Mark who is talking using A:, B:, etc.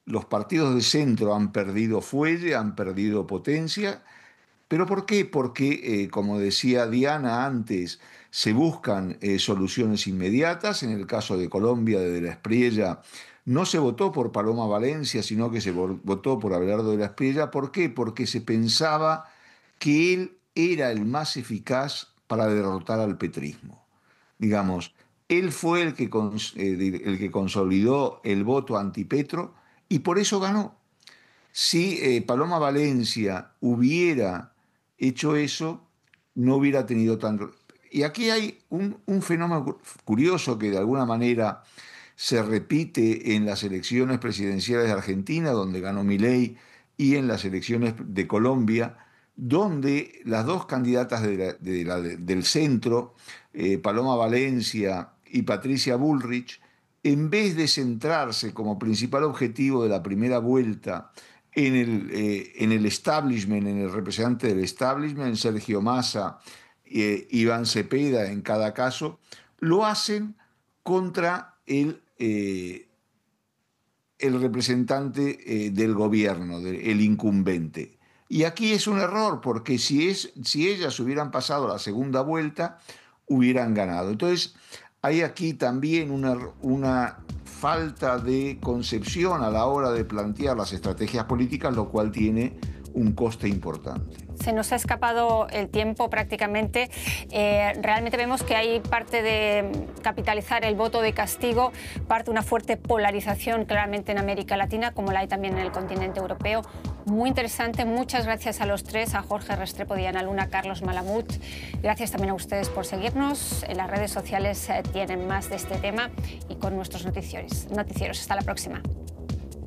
A: los partidos de centro han perdido fuelle, han perdido potencia. ¿Pero por qué? Porque, como decía Diana antes, se buscan soluciones inmediatas. En el caso de Colombia, de la Espriella, no se votó por Paloma Valencia, sino que se votó por Abelardo de la Espriella. ¿Por qué? Porque se pensaba que él era el más eficaz para derrotar al petrismo. Digamos, él fue el que consolidó el voto antipetro y por eso ganó. Si Paloma Valencia hubiera hecho eso, no hubiera tenido tanto... Y aquí hay un fenómeno curioso que de alguna manera se repite en las elecciones presidenciales de Argentina, donde ganó Milei, y en las elecciones de Colombia, donde las dos candidatas del centro, Paloma Valencia y Patricia Bullrich, en vez de centrarse como principal objetivo de la primera vuelta en el establishment, en el representante del establishment, en Sergio Massa, Iván Cepeda en cada caso, lo hacen contra el representante del gobierno, el incumbente. Y aquí es un error, porque si ellas hubieran pasado la segunda vuelta, hubieran ganado. Entonces, hay aquí también una falta de concepción a la hora de plantear las estrategias políticas, lo cual tiene un coste importante.
B: Se nos ha escapado el tiempo prácticamente. Realmente vemos que hay parte de capitalizar el voto de castigo, parte de una fuerte polarización claramente en América Latina, como la hay también en el continente europeo. Muy interesante. Muchas gracias a los tres, a Jorge Restrepo, Diana Luna, Carlos Malamud. Gracias también a ustedes por seguirnos. En las redes sociales tienen más de este tema y con nuestros noticieros. Hasta la próxima.